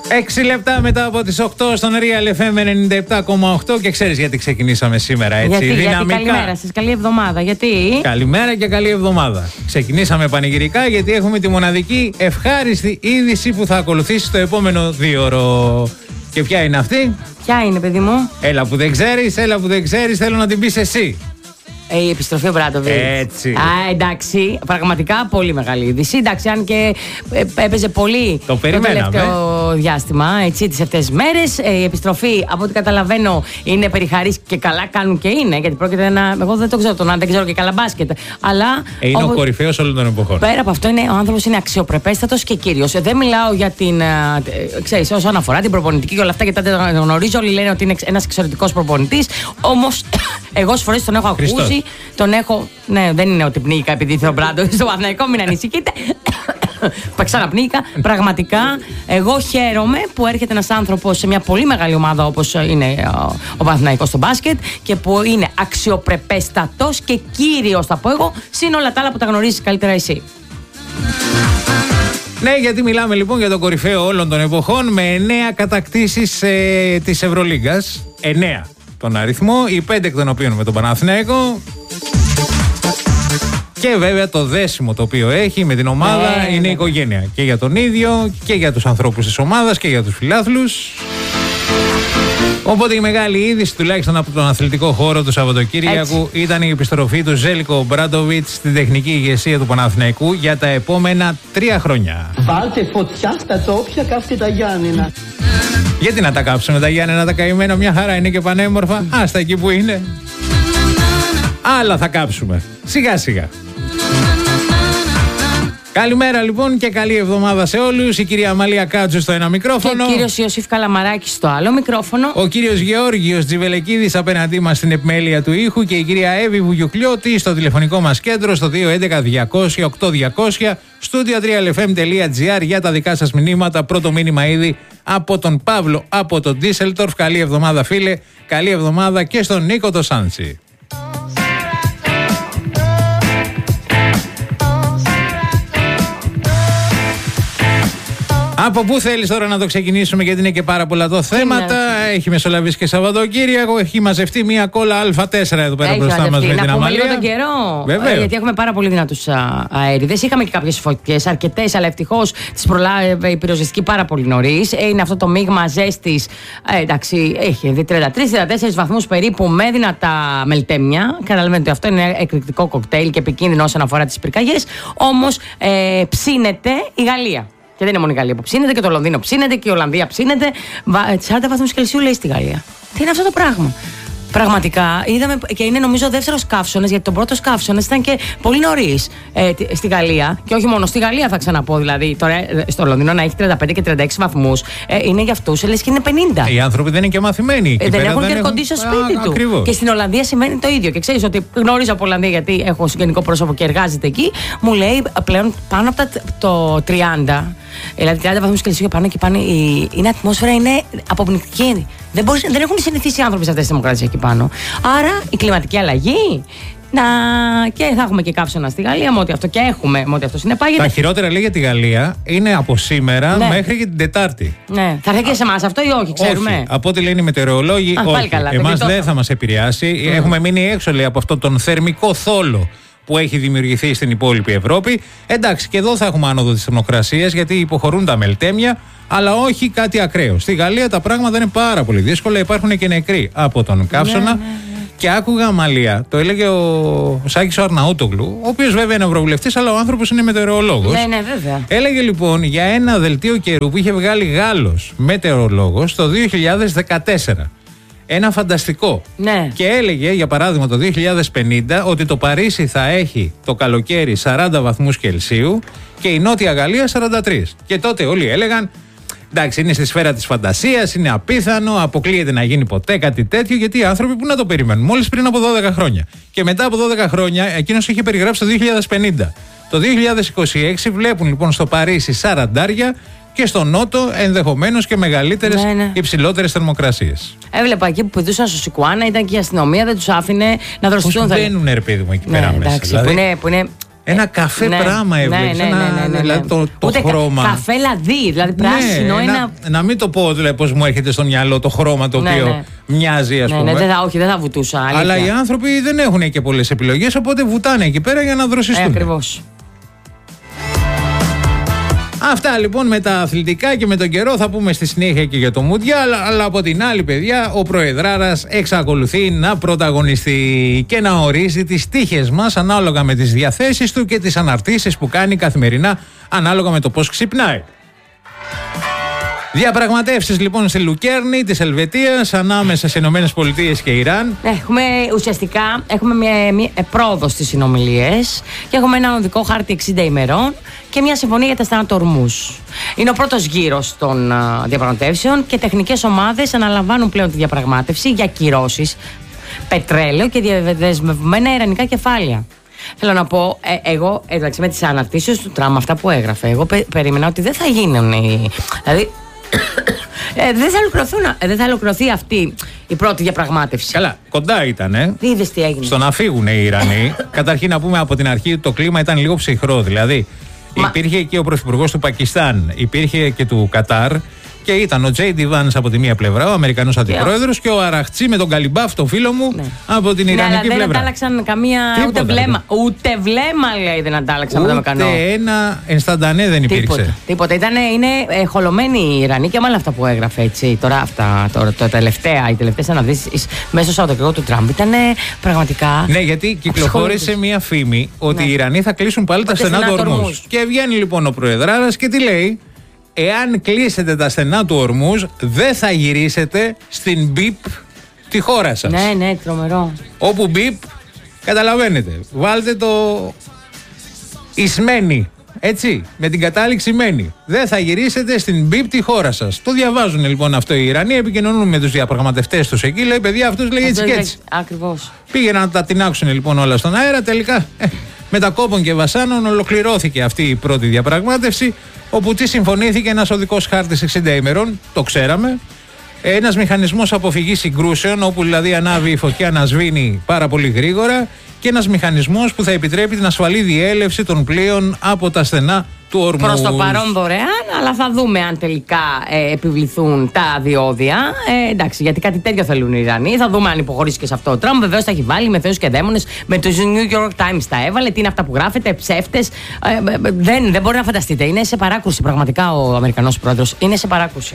6 λεπτά μετά από τις 8 στον Real FM 97,8 και ξέρεις γιατί ξεκινήσαμε σήμερα έτσι δυναμικά. Γιατί καλημέρα σας, καλή εβδομάδα. Γιατί? Καλημέρα και καλή εβδομάδα. Ξεκινήσαμε πανηγυρικά γιατί έχουμε τη μοναδική ευχάριστη είδηση που θα ακολουθήσει στο επόμενο 2ωρο. Και ποια είναι αυτή? Ποια είναι, παιδί μου? Έλα που δεν ξέρεις, θέλω να την πεις εσύ. Η επιστροφή ο Μπράντοβιτς. Έτσι. Εντάξει, πραγματικά πολύ μεγάλη είδηση. Εντάξει, αν και έπαιζε πολύ το τελευταίο διάστημα, έτσι, τις αυτές μέρες. Η επιστροφή, από ό,τι καταλαβαίνω, είναι περιχαρής και καλά κάνουν και είναι. Γιατί πρόκειται ένα. Εγώ δεν το ξέρω τον δεν ξέρω και καλά μπάσκετ. Αλλά. Είναι ο κορυφαίος όλων των εποχών. Πέρα από αυτό, ο άνθρωπος είναι αξιοπρεπέστατος και κύριος. Δεν μιλάω για την. Ξέρεις, όσον αφορά την προπονητική και όλα αυτά, γιατί τα γνωρίζω. Όλοι λένε ότι είναι ένας εξαιρετικός προπονητής. Όμως, εγώ στις φορές τον έχω ακούσει. Τον έχω. Ναι, δεν είναι ότι πνίγηκα επειδή ήρθε ο Μπράντοβιτς στο Παναθηναϊκό, μην ανησυχείτε. Ξαναπνίγηκα. Πραγματικά, εγώ χαίρομαι που έρχεται ένας άνθρωπος σε μια πολύ μεγάλη ομάδα όπως είναι ο Παναθηναϊκός στο μπάσκετ και που είναι αξιοπρεπέστατος και κύριος, θα πω εγώ, συν όλα τα άλλα που τα γνωρίζεις καλύτερα εσύ. Ναι, γιατί μιλάμε λοιπόν για τον κορυφαίο όλων των εποχών με 9 κατακτήσεις της Ευρωλίγκας. 9 τον αριθμό, οι 5 εκ των οποίων με τον Παναθηναϊκό. Και βέβαια το δέσιμο το οποίο έχει με την ομάδα είναι η οικογένεια. Και για τον ίδιο και για τους ανθρώπους της ομάδας και για τους φιλάθλους. Οπότε η μεγάλη είδηση, τουλάχιστον από τον αθλητικό χώρο του Σαββατοκύριακου, ήταν η επιστροφή του Ζέλικο Μπράντοβιτς στην τεχνική ηγεσία του Παναθηναϊκού για τα επόμενα 3 χρόνια. Βάλτε φωτιά στα τόπια, κάψτε τα Γιάννενα. Γιατί να τα κάψουμε τα Γιάννενα τα καημένα, μια χαρά είναι και πανέμορφα. Άστα εκεί που είναι. Άλλα θα κάψουμε. Σιγά σιγά. Καλημέρα λοιπόν και καλή εβδομάδα σε όλους. Η κυρία Αμαλία Κάτσου στο ένα μικρόφωνο. Και ο κύριος Ιωσήφ Καλαμαράκης στο άλλο μικρόφωνο. Ο κύριος Γεώργιος Τζιβελεκίδης απέναντί μας στην επιμέλεια του ήχου. Και η κυρία Εύη Βουγιουκλιώτη στο τηλεφωνικό μας κέντρο στο 211-200-8200. Στούντιο 3lfm.gr για τα δικά σας μηνύματα. Πρώτο μήνυμα ήδη από τον Παύλο από τον Ντίσελτορφ. Καλή εβδομάδα φίλε. Καλή εβδομάδα και στον Νίκο το Σάντσι. Από πού θέλεις τώρα να το ξεκινήσουμε, γιατί είναι και πάρα πολλά το θέματα. Έχει μεσολαβήσει και Σαββατοκύριακο. Έχει μαζευτεί μια κόλλα Α4 εδώ πέρα μπροστά μας με την Αμαλία. Λίγο τον καιρό. Βεβαίως. Γιατί έχουμε πάρα πολύ δυνατούς αέριδες. Είχαμε και κάποιες φωτιές, αρκετές, αλλά ευτυχώς τις προλάβει η πυροσβεστική πάρα πολύ νωρίς. Είναι αυτό το μείγμα ζέστης. Εντάξει, έχει 33-34 βαθμούς περίπου με δυνατά μελτέμια. Καταλαβαίνετε ότι αυτό είναι εκρηκτικό κοκτέιλ και επικίνδυνο όσον αφορά τις πυρκαγιές. Όμως ψήνεται η Γαλλία. Και δεν είναι μόνο η Γαλλία που ψήνεται, και το Λονδίνο ψήνεται και η Ολλανδία ψήνεται. 40 βαθμούς Κελσίου λέει στη Γαλλία. Τι είναι αυτό το πράγμα? Πραγματικά είδαμε, και είναι νομίζω ο δεύτερος καύσωνας, γιατί τον πρώτος καύσωνας ήταν και πολύ νωρίς στη Γαλλία. Και όχι μόνο στη Γαλλία, θα ξαναπώ. Δηλαδή, τώρα στο Λονδίνο να έχει 35 και 36 βαθμούς είναι για αυτούς, λες και είναι 50. Οι άνθρωποι δεν είναι και μαθημένοι. Δεν έχουν και κοντί στο σπίτι του. Ακριβώς. Και στην Ολλανδία σημαίνει το ίδιο. Και ξέρεις ότι γνωρίζω από Ολλανδία, γιατί έχω συγγενικό πρόσωπο και εργάζεται εκεί. Μου λέει πλέον πάνω από το 30. Δηλαδή 30 βαθμούς Κελσίου πάνω και πάνω η ατμόσφαιρα είναι αποπνικτική. Δεν έχουν συνηθίσει οι άνθρωποι σε αυτές τις δημοκρατίες εκεί πάνω. Άρα η κλιματική αλλαγή. Και θα έχουμε και καύσωνα στη Γαλλία, με ό,τι αυτό και έχουμε, με ό,τι αυτό συνεπάγεται. Τα χειρότερα λέει για τη Γαλλία είναι από σήμερα μέχρι και την Τετάρτη. Ναι. Θα έρθει και σε εμάς αυτό ή όχι, ξέρουμε? Όχι. Από ό,τι λένε οι μετεωρολόγοι, όχι. Εμάς δεν θα μας επηρεάσει. Έχουμε μείνει έξω, λέει, από αυτόν τον θερμικό θόλο που έχει δημιουργηθεί στην υπόλοιπη Ευρώπη. Εντάξει, και εδώ θα έχουμε άνοδο της θερμοκρασίας, γιατί υποχωρούν τα μελτέμια, αλλά όχι κάτι ακραίο. Στη Γαλλία τα πράγματα είναι πάρα πολύ δύσκολα. Υπάρχουν και νεκροί από τον καύσωνα. Ναι. Και άκουγα, Αμαλία, το έλεγε ο Σάκης ο Αρναούτογλου, ο οποίος βέβαια είναι ευρωβουλευτής, αλλά ο άνθρωπος είναι μετεωρολόγος. Ναι, βέβαια. Έλεγε λοιπόν για ένα δελτίο καιρού που είχε βγάλει Γάλλος μετεωρολόγος το 2014. Ένα φανταστικό. Ναι. Και έλεγε, για παράδειγμα, το 2050 ότι το Παρίσι θα έχει το καλοκαίρι 40 βαθμούς Κελσίου και η Νότια Γαλλία 43. Και τότε όλοι έλεγαν, εντάξει, είναι στη σφαίρα της φαντασίας, είναι απίθανο, αποκλείεται να γίνει ποτέ κάτι τέτοιο, γιατί οι άνθρωποι που να το περιμένουν, μόλις πριν από 12 χρόνια. Και μετά από 12 χρόνια, εκείνος είχε περιγράψει το 2050. Το 2026 βλέπουν λοιπόν στο Παρίσι 40 και στο Νότο ενδεχομένως και μεγαλύτερες, υψηλότερες θερμοκρασίες. Έβλεπα εκεί που πηδούσαν στο Σικουάνα, ήταν και η αστυνομία, δεν τους άφηνε να δροσιστούν. Πώς μπαίνουν, ρε παιδί μου, εκεί πέρα μέσα. Εντάξει, δηλαδή, που είναι Ένα καφέ πράγμα έβλεπες. Δηλαδή το χρώμα. Καφέ λαδί, δηλαδή πράσινο. Να μην το πω δηλαδή, πώς μου έρχεται στο μυαλό το χρώμα το οποίο μοιάζει, ας πούμε. Όχι, δεν θα βουτούσα. Αλήθεια. Αλλά οι άνθρωποι δεν έχουν και πολλές επιλογές, οπότε βουτάνε εκεί πέρα για να δροσιστούν. Ακριβώς. Αυτά λοιπόν με τα αθλητικά και με τον καιρό θα πούμε στη συνέχεια και για το Μουντιάλ, αλλά από την άλλη, παιδιά, ο Προεδράρας εξακολουθεί να πρωταγωνιστεί και να ορίζει τις τύχες μας ανάλογα με τις διαθέσεις του και τις αναρτήσεις που κάνει καθημερινά ανάλογα με το πώς ξυπνάει. Διαπραγματεύσεις λοιπόν στη Λουκέρνη της Ελβετίας ανάμεσα στις ΗΠΑ και Ιράν. Ουσιαστικά έχουμε μια πρόοδο στις συνομιλίες και έχουμε ένα οδικό χάρτη 60 ημερών και μια συμφωνία για τα στενά του Ορμούζ. Είναι ο πρώτος γύρος των διαπραγματεύσεων και τεχνικές ομάδες αναλαμβάνουν πλέον τη διαπραγμάτευση για κυρώσεις, πετρέλαιο και διαδεσμευμένα ιρανικά κεφάλαια. Θέλω να πω, εγώ εντάξει με τις αναρτήσεις του Τραμπ, αυτά που έγραφε, εγώ περίμενα ότι δεν θα γίνουν. Δηλαδή, δεν θα ολοκληρωθεί αυτή η πρώτη διαπραγμάτευση. Καλά, κοντά ήταν. Είδες τι έγινε. Στο να φύγουν οι Ιρανοί. Καταρχήν να πούμε από την αρχή το κλίμα ήταν λίγο ψυχρό. Δηλαδή, υπήρχε και ο πρωθυπουργός του Πακιστάν, υπήρχε και του Κατάρ. Και ήταν ο Τζέιντι Βάνς από τη μία πλευρά, ο Αμερικανός αντιπρόεδρος, και ο Αραχτσί με τον Καλιμπάφ, τον φίλο μου, από την Ιρανική πλευρά. Δεν αντάλλαξαν καμία. Ούτε βλέμμα. Ούτε βλέμμα, λέει, δεν αντάλλαξαν με το Αμερικανό. Ούτε ένα ενσταντανέ δεν υπήρξε. Τίποτα. Είναι χολωμένοι οι Ιρανοί και με όλα αυτά που έγραφε έτσι. Τώρα οι τελευταίες αναδύσεις μέσα στο Σαββατοκύριακο του Τραμπ ήταν πραγματικά. Ναι, γιατί κυκλοφόρησε μία φήμη ότι οι Ιρανοί θα κλείσουν πάλι τα στενά του Ορμούζ. Και βγαίνει λοιπόν ο Προεδράρας και τι λέει? Εάν κλείσετε τα στενά του Ορμούζ, δεν θα γυρίσετε στην μπιπ τη χώρα σας. Ναι, τρομερό. Όπου μπιπ, καταλαβαίνετε, βάλτε το ισμένη, έτσι, με την κατάληξη μένη. Δεν θα γυρίσετε στην μπιπ τη χώρα σας. Το διαβάζουν λοιπόν αυτό οι Ιρανοί, επικοινωνούν με τους διαπραγματευτές τους εκεί, λέει παιδιά αυτός λέει έτσι και έτσι. Ακριβώς. Πήγαιναν να τα τινάξουν λοιπόν όλα στον αέρα, τελικά με τα κόπων και βασάνων ολοκληρώθηκε αυτή η πρώτη διαπραγμάτευση, όπου τι συμφωνήθηκε? Ένας οδικός χάρτης 60 ημερών, το ξέραμε. Ένας μηχανισμός αποφυγής συγκρούσεων, όπου δηλαδή ανάβει η φωτιά να σβήνει πάρα πολύ γρήγορα, και ένας μηχανισμός που θα επιτρέπει την ασφαλή διέλευση των πλοίων από τα στενά του Ορμούζ. Προς το παρόν δωρεάν, αλλά θα δούμε αν τελικά επιβληθούν τα διόδια. Εντάξει, γιατί κάτι τέτοιο θέλουν οι Ιρανοί. Θα δούμε αν υποχωρήσει και σε αυτό. Ο Τραμπ βεβαίως τα έχει βάλει με θεούς και δαίμονες. Με τους New York Times τα έβαλε. Τι είναι αυτά που γράφετε, ψεύτες. Δεν μπορεί να φανταστείτε. Είναι σε παράκρουση πραγματικά ο Αμερικανός πρόεδρος. Είναι σε παράκρουση.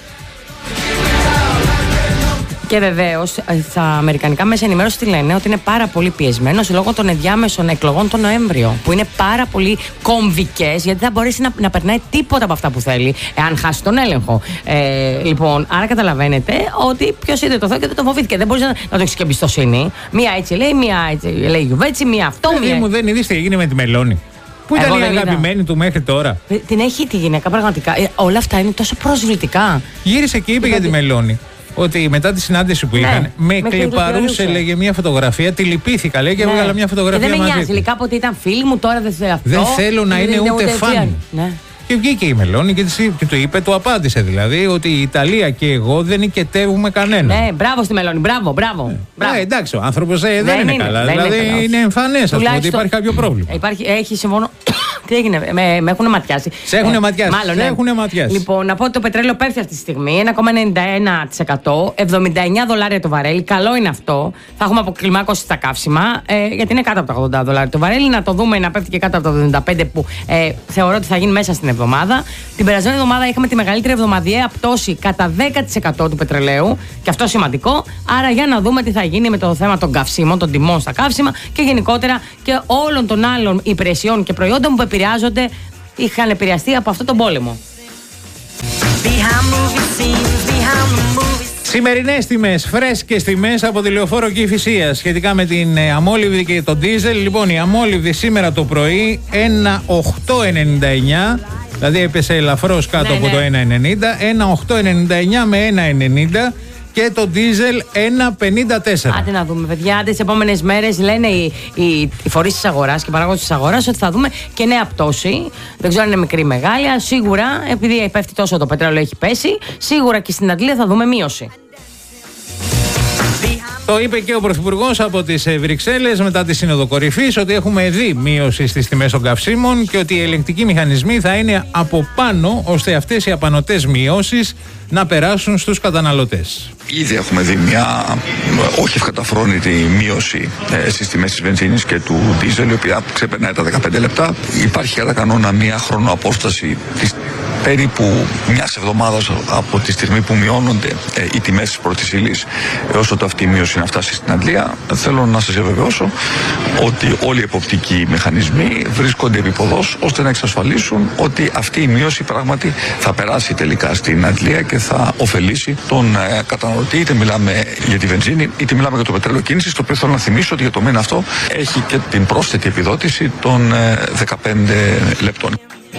Και βεβαίως τα αμερικανικά μέσα ενημέρωση τι λένε? Ότι είναι πάρα πολύ πιεσμένος λόγω των ενδιάμεσων εκλογών τον Νοέμβριο. Που είναι πάρα πολύ κομβικές, γιατί δεν θα μπορέσει να περνάει τίποτα από αυτά που θέλει, εάν χάσει τον έλεγχο. Λοιπόν, άρα καταλαβαίνετε ότι ποιος είδε το Θεό και δεν το φοβήθηκε. Δεν μπορεί να το έχει και εμπιστοσύνη. Μία έτσι λέει, μία έτσι λέει γιουβέτσι, μία αυτό. Μία μου δεν είδες τι έγινε με τη Μελώνη? Πού ήταν η αγαπημένη του μέχρι τώρα? Την έχει τη γυναίκα πραγματικά. Όλα αυτά είναι τόσο προσβλητικά. Γύρισε και είπε για τη Μελώνη ότι μετά τη συνάντηση που είχαν, με κλιπαρούσε, λέγε μια φωτογραφία, τη λυπήθηκα, λέει, και έβγαλα μια φωτογραφία μαζί. Δεν με νοιάζει, λέει, κάποτε ήταν φίλοι μου, τώρα δεν θέλω αυτό. Δεν θέλω να είναι ούτε φαν. Και βγήκε η Μελώνη και του είπε, του απάντησε δηλαδή, ότι η Ιταλία και εγώ δεν νικετεύουμε κανένα. Ναι, μπράβο στη Μελώνη, μπράβο. Εντάξει, ο άνθρωπος δεν είναι καλά. Δηλαδή είναι εμφανές, ας πούμε, ότι υπάρχει κάποιο πρόβλημα. Έχει συμφωνώ. Τι έγινε, με έχουν ματιάσει. Σε έχουν ματιάσει. Μάλλον, ναι. Έχουν ματιάσει. Λοιπόν, να πω ότι το πετρέλαιο πέφτει αυτή τη στιγμή 1,91%, $79 το βαρέλι. Καλό είναι αυτό. Θα έχουμε αποκλιμάκωση στα καύσιμα, γιατί είναι κάτω από τα $80 το βαρέλι. Να το δούμε να πέφτει και κάτω από τα 75 που θεωρώ ότι θα γίνει μέσα στην εβδομάδα. Την περασμένη εβδομάδα είχαμε τη μεγαλύτερη εβδομαδιαία πτώση κατά 10% του πετρελαίου. Και αυτό σημαντικό. Άρα για να δούμε τι θα γίνει με το θέμα των καυσίμων, των τιμών στα καύσιμα και γενικότερα και όλων των άλλων υπηρεσιών και προϊόντων που είχαν επηρεαστεί από αυτόν τον πόλεμο. Σημερινές τιμές, φρέσκες τιμές από τη Λεωφόρο Κηφισίας σχετικά με την αμόλυβδη και τον ντίζελ. Λοιπόν, η αμόλυβδη σήμερα το πρωί 1,899, δηλαδή έπεσε ελαφρώς κάτω από το 1,90, 1,899 με 1,90. Και το ντίζελ 1,54. Άντε να δούμε, παιδιά. Άντε τις επόμενες μέρες λένε οι φορείς της αγοράς και οι παραγωγοί της αγοράς ότι θα δούμε και νέα πτώση. Δεν ξέρω αν είναι μικρή ή μεγάλη. Σίγουρα, επειδή πέφτει τόσο το πετρέλαιο, έχει πέσει. Σίγουρα και στην Αγγλία θα δούμε μείωση. Το είπε και ο Πρωθυπουργός από τις Βρυξέλλες μετά τη Σύνοδο Κορυφής ότι έχουμε δει μείωση στις τιμές των καυσίμων και ότι οι ελεγκτικοί μηχανισμοί θα είναι από πάνω ώστε αυτές οι απανωτές μειώσεις να περάσουν στους καταναλωτές. Ήδη έχουμε δει μια όχι ευκαταφρόνητη μείωση στις τιμές της βενζίνης και του ντίζελ, η οποία ξεπερνάει τα 15 λεπτά. Υπάρχει κατά κανόνα μια χρονοαπόσταση της περίπου μιας εβδομάδας από τη στιγμή που μειώνονται οι τιμές της πρώτης ύλης έως ότι αυτή η μείωση να φτάσει στην Αντλία. Θέλω να σας διαβεβαιώσω ότι όλοι οι εποπτικοί μηχανισμοί βρίσκονται επίποδος ώστε να εξασφαλίσουν ότι αυτή η μείωση πράγματι θα περάσει τελικά στην Αντλία και θα ωφελήσει τον καταναλωτή. Είτε μιλάμε για τη βενζίνη είτε μιλάμε για το πετρέλαιο κίνησης, το οποίο θέλω να θυμίσω ότι για το μήνα αυτό έχει και την πρόσθετη επιδότηση των 15 λεπτών.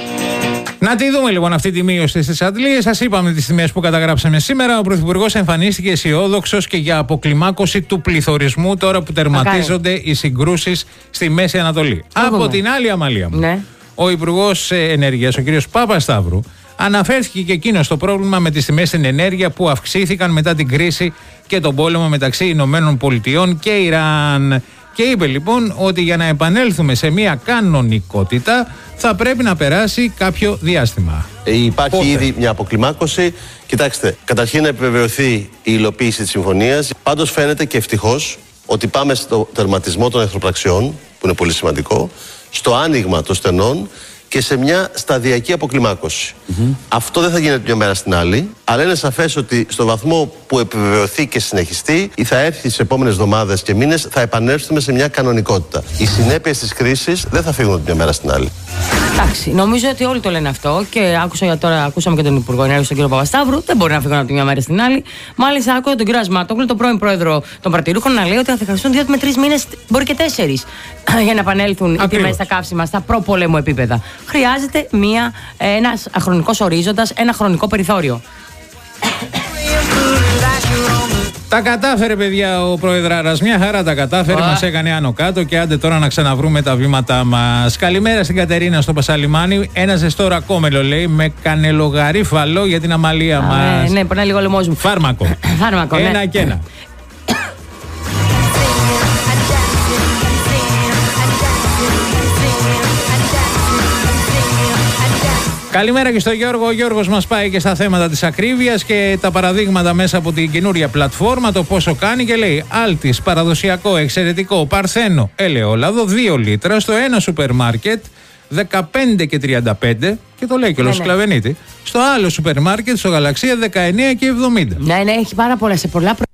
Να τη δούμε λοιπόν αυτή τη μείωση στις αντλίες. Σας είπαμε τις τιμές που καταγράψαμε σήμερα. Ο Πρωθυπουργός εμφανίστηκε αισιόδοξος και για αποκλιμάκωση του πληθωρισμού τώρα που τερματίζονται οι συγκρούσεις στη Μέση Ανατολή. Από την άλλη, Αμαλία μου, ναι, ο Υπουργός Ενέργειας, ο κ. Παπασταύρου, αναφέρθηκε και εκείνο στο πρόβλημα με τις τιμές στην ενέργεια που αυξήθηκαν μετά την κρίση και τον πόλεμο μεταξύ Ηνωμένων Πολιτειών και Ιράν. Και είπε λοιπόν ότι για να επανέλθουμε σε μια κανονικότητα θα πρέπει να περάσει κάποιο διάστημα. Υπάρχει ήδη μια αποκλιμάκωση. Κοιτάξτε, καταρχήν να επιβεβαιωθεί η υλοποίηση της συμφωνίας. Πάντως φαίνεται και ευτυχώς ότι πάμε στο τερματισμό των εχθροπραξιών, που είναι πολύ σημαντικό, στο άνοιγμα των στενών και σε μια σταδιακή αποκλιμάκωση. Αυτό δεν θα γίνεται μια μέρα στην άλλη, αλλά είναι σαφές ότι στο βαθμό που επιβεβαιωθεί και συνεχιστεί ή θα έρθει στις επόμενες εβδομάδες και μήνες, θα επανέλθουμε σε μια κανονικότητα. Οι συνέπειες της κρίσης δεν θα φύγουν μια μέρα στην άλλη. Εντάξει, νομίζω ότι όλοι το λένε αυτό και ακούσαμε και τον Υπουργό Ενέργειας, τον κύριο Παπασταύρου. Δεν μπορεί να φύγουν από τη μια μέρα στην άλλη. Μάλιστα, άκουγα τον κύριο Ασμάτογλου, τον πρώην πρόεδρο των Παρτιρούχων, να λέει ότι θα χρειαστούν 2 με 3 μήνες, μπορεί και 4, για να επανέλθουν οι τιμές στα καύσιμα στα προπολέμου επίπεδα. Χρειάζεται ένας χρονικός ορίζοντας, ένα χρονικό περιθώριο. Τα κατάφερε, παιδιά, ο Προεδράρας. Μια χαρά τα κατάφερε. Μας έκανε άνω κάτω και άντε τώρα να ξαναβρούμε τα βήματά μας. Καλημέρα στην Κατερίνα στο Πασαλιμάνι. Ένα ζεστό ρακόμελο, λέει, με κανελογαρίφαλο για την Αμαλία μας. Ναι, περνάει λίγο λαιμός μου. Φάρμακο. Φάρμακο, ναι. Ένα και ένα. Καλημέρα και στο Γιώργο. Ο Γιώργος μας πάει και στα θέματα της ακρίβειας και τα παραδείγματα μέσα από την καινούρια πλατφόρμα, το πόσο κάνει, και λέει Άλτης, παραδοσιακό, εξαιρετικό, Παρθένο, ελαιόλαδο, 2 λίτρα στο ένα σούπερ μάρκετ, 15 και 35, και το λέει και ο Σκλαβενίτη. Στο άλλο σούπερ μάρκετ, στο Γαλαξία, 19 και 70. Ναι, έχει πάρα πολλά, σε πολλά